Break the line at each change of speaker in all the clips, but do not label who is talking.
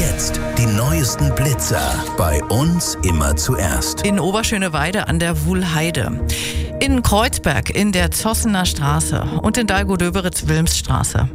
jetzt die neuesten Blitzer bei uns immer zuerst.
In Oberschöneweide an der Wuhlheide, in Kreuzberg in der Zossener Straße und in Dahlgow-Döberitz-Wilmsstraße.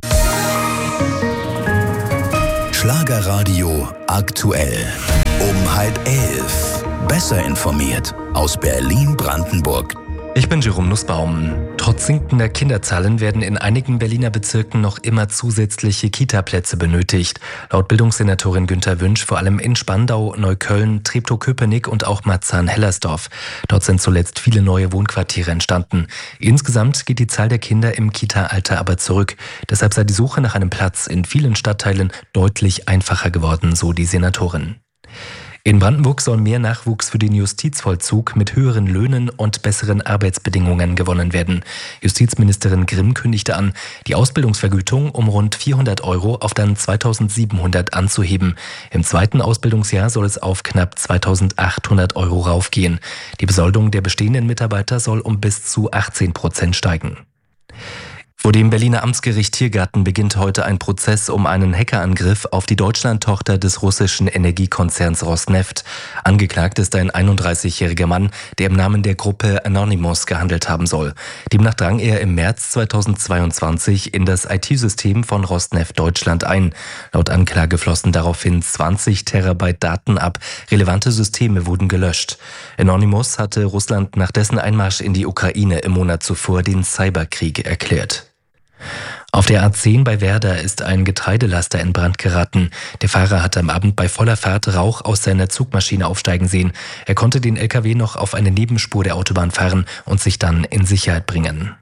Schlagerradio aktuell. Um 10:30. Besser informiert aus Berlin-Brandenburg.
Ich bin Jerome Nussbaum. Trotz sinkender Kinderzahlen werden in einigen Berliner Bezirken noch immer zusätzliche Kita-Plätze benötigt. Laut Bildungssenatorin Günther Wünsch vor allem in Spandau, Neukölln, Treptow-Köpenick und auch Marzahn-Hellersdorf. Dort sind zuletzt viele neue Wohnquartiere entstanden. Insgesamt geht die Zahl der Kinder im Kita-Alter aber zurück. Deshalb sei die Suche nach einem Platz in vielen Stadtteilen deutlich einfacher geworden, so die Senatorin. In Brandenburg soll mehr Nachwuchs für den Justizvollzug mit höheren Löhnen und besseren Arbeitsbedingungen gewonnen werden. Justizministerin Grimm kündigte an, die Ausbildungsvergütung um rund 400 € auf dann 2.700 anzuheben. Im zweiten Ausbildungsjahr soll es auf knapp 2.800 € raufgehen. Die Besoldung der bestehenden Mitarbeiter soll um bis zu 18% steigen. Vor dem Berliner Amtsgericht Tiergarten beginnt heute ein Prozess um einen Hackerangriff auf die Deutschlandtochter des russischen Energiekonzerns Rosneft. Angeklagt ist ein 31-jähriger Mann, der im Namen der Gruppe Anonymous gehandelt haben soll. Demnach drang er im März 2022 in das IT-System von Rosneft Deutschland ein. Laut Anklage flossen daraufhin 20 Terabyte Daten ab. Relevante Systeme wurden gelöscht. Anonymous hatte Russland nach dessen Einmarsch in die Ukraine im Monat zuvor den Cyberkrieg erklärt. Auf der A10 bei Werder ist ein Getreidelaster in Brand geraten. Der Fahrer hatte am Abend bei voller Fahrt Rauch aus seiner Zugmaschine aufsteigen sehen. Er konnte den LKW noch auf eine Nebenspur der Autobahn fahren und sich dann in Sicherheit bringen.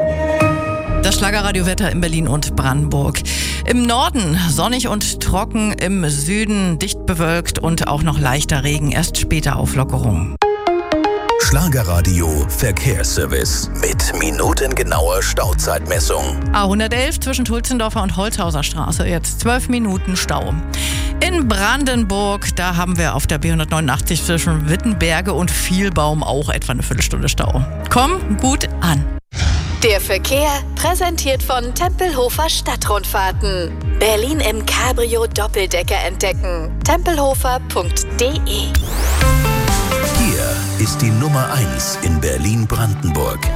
Das Schlagerradiowetter in Berlin und Brandenburg. Im Norden sonnig und trocken, im Süden dicht bewölkt und auch noch leichter Regen, erst später Auflockerung.
Schlagerradio Verkehrsservice mit minutengenauer Stauzeitmessung.
A111 zwischen Tulzendorfer und Holzhauser Straße, jetzt 12 Minuten Stau. In Brandenburg, da haben wir auf der B189 zwischen Wittenberge und Vielbaum auch etwa eine Viertelstunde Stau. Komm gut an.
Der Verkehr präsentiert von Tempelhofer Stadtrundfahrten. Berlin im Cabrio Doppeldecker entdecken. tempelhofer.de.
Hier ist die Nummer 1 in Berlin-Brandenburg.